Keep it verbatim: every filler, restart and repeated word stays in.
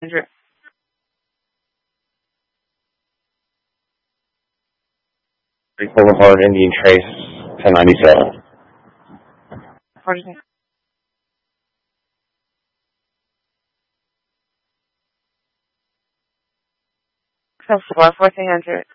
hundred. Boulevard, Indian Trace, ten ninety-seven. forty-six. Accessible, fourteen hundred.